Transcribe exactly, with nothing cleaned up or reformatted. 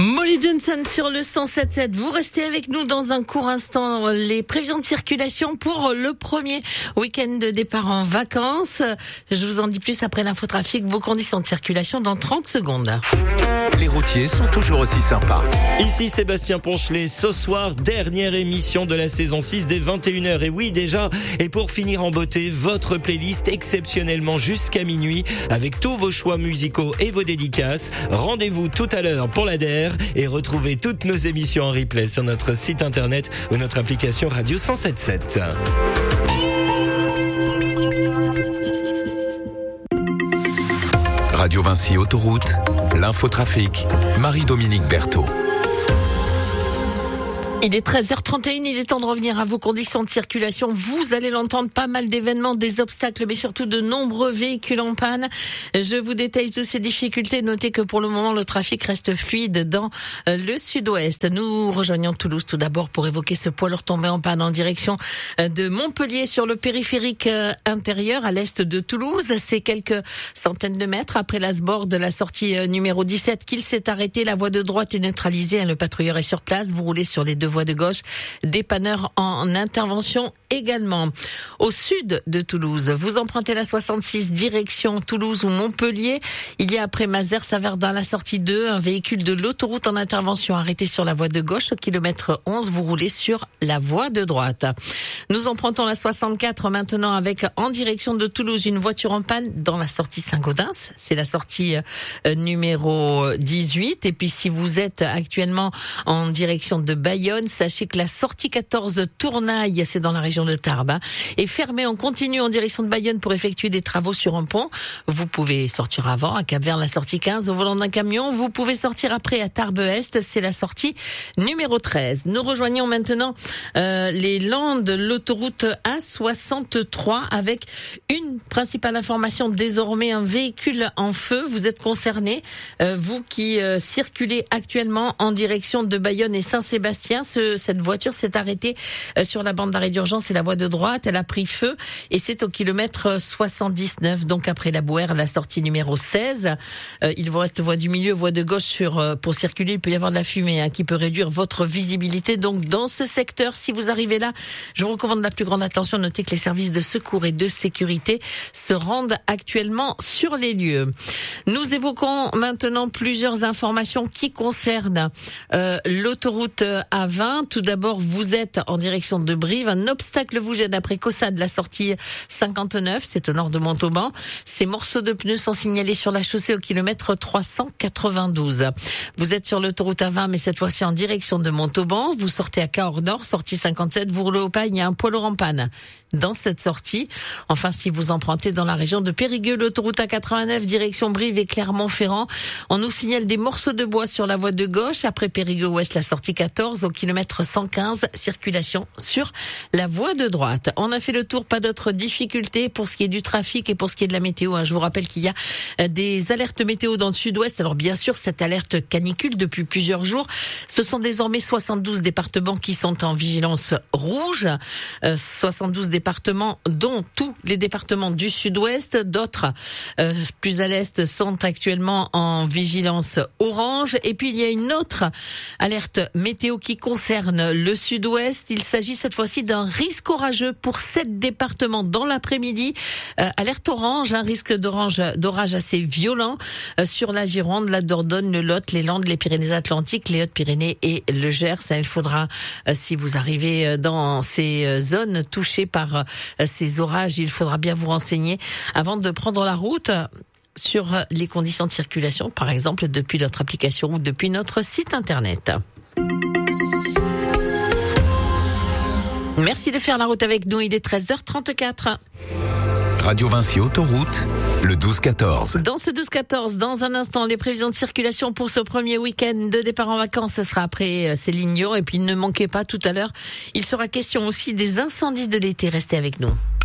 Molly Johnson sur le cent sept sept. Vous restez avec nous dans un court instant. Les prévisions de circulation pour le premier week-end de départ en vacances. Je vous en dis plus après l'infotrafic. Vos conditions de circulation dans trente secondes. Les routiers sont toujours aussi sympas. Ici Sébastien Ponchelet, ce soir, dernière émission de la saison six dès vingt et une heures. Et oui, déjà, et pour finir en beauté, votre playlist exceptionnellement jusqu'à minuit avec tous vos choix musicaux et vos dédicaces. Rendez-vous tout à l'heure pour la D E R et retrouvez toutes nos émissions en replay sur notre site internet ou notre application Radio cent sept sept. Radio Vinci Autoroute, l'infotrafic, Marie-Dominique Berthaud. Il est treize heures trente et une, il est temps de revenir à vos conditions de circulation. Vous allez l'entendre, pas mal d'événements, des obstacles, mais surtout de nombreux véhicules en panne. Je vous détaille toutes ces difficultés. Notez que pour le moment, le trafic reste fluide dans le sud-ouest. Nous rejoignons Toulouse tout d'abord pour évoquer ce poids lourd tombé en panne en direction de Montpellier sur le périphérique intérieur à l'est de Toulouse. C'est quelques centaines de mètres après l'Asbord de la sortie numéro dix-sept qu'il s'est arrêté. La voie de droite est neutralisée. Le patrouilleur est sur place. Vous roulez sur les deux voie de gauche, dépanneur en intervention également. Au sud de Toulouse, vous empruntez la soixante-six direction Toulouse ou Montpellier. Il y a après Mazères-Saverdin la sortie deux, un véhicule de l'autoroute en intervention arrêté sur la voie de gauche au kilomètre onze, vous roulez sur la voie de droite. Nous empruntons la soixante-quatre maintenant avec en direction de Toulouse une voiture en panne dans la sortie Saint-Gaudens, c'est la sortie euh, numéro dix-huit. Et puis si vous êtes actuellement en direction de Bayonne, sachez que la sortie quatorze Tournaille, c'est dans la région de Tarbes, est fermée en continu en direction de Bayonne pour effectuer des travaux sur un pont. Vous pouvez sortir avant à Cap-Vert, la sortie quinze au volant d'un camion. Vous pouvez sortir après à Tarbes-Est, c'est la sortie numéro treize. Nous rejoignons maintenant euh, les Landes, l'autoroute A soixante-trois avec une principale information désormais, un véhicule en feu. Vous êtes concerné, euh, vous qui euh, circulez actuellement en direction de Bayonne et Saint-Sébastien. Ce, cette voiture s'est arrêtée euh, sur la bande d'arrêt d'urgence et la voie de droite. Elle a pris feu et c'est au kilomètre soixante-dix-neuf. Donc après la Bouère, la sortie numéro seize. Euh, il vous reste voie du milieu, voie de gauche sur euh, pour circuler. Il peut y avoir de la fumée hein, qui peut réduire votre visibilité. Donc dans ce secteur, si vous arrivez là, je vous recommande la plus grande attention. Notez que les services de secours et de sécurité se rendent actuellement sur les lieux. Nous évoquons maintenant plusieurs informations qui concernent euh, l'autoroute A vingt. Tout d'abord, vous êtes en direction de Brive. Un obstacle vous gêne après Caussade, la sortie cinquante-neuf, c'est au nord de Montauban. Ces morceaux de pneus sont signalés sur la chaussée au kilomètre trois cent quatre-vingt-douze. Vous êtes sur l'autoroute A vingt, mais cette fois-ci en direction de Montauban. Vous sortez à Cahors-Nord, sortie cinquante-sept. Vous roulez au pas, il y a un poids lourd en panne dans cette sortie. Enfin, si vous empruntez dans la région de Périgueux, l'autoroute A quatre-vingt-neuf, direction Brive et Clermont-Ferrand, on nous signale des morceaux de bois sur la voie de gauche. Après Périgueux-Ouest, la sortie quatorze, au kilomètre cent quinze, circulation sur la voie de droite. On a fait le tour, pas d'autres difficultés pour ce qui est du trafic et pour ce qui est de la météo. Je vous rappelle qu'il y a des alertes météo dans le sud-ouest. Alors bien sûr, cette alerte canicule depuis plusieurs jours. Ce sont désormais soixante-douze départements qui sont en vigilance rouge. Euh, soixante-douze départements, dont tous les départements du sud-ouest. D'autres, euh, plus à l'est, sont actuellement en vigilance orange. Et puis il y a une autre alerte météo qui concerne le sud-ouest. Il s'agit cette fois-ci d'un risque orageux pour sept départements dans l'après-midi. Euh, alerte orange, un risque d'orange, d'orage assez violent euh, sur la Gironde, la Dordogne, le Lot, les Landes, les Pyrénées-Atlantiques, les Hautes-Pyrénées et le Gers. Il faudra, euh, si vous arrivez dans ces euh, zones touchées par euh, ces orages, il faudra bien vous renseigner avant de prendre la route sur les conditions de circulation, par exemple depuis notre application ou depuis notre site internet. Merci de faire la route avec nous, il est treize heures trente-quatre. Radio Vinci Autoroute, le douze quatorze. Dans ce douze quatorze, dans un instant, les prévisions de circulation pour ce premier week-end de départ en vacances, ce sera après Céline Dion. Et puis ne manquez pas tout à l'heure, il sera question aussi des incendies de l'été. Restez avec nous.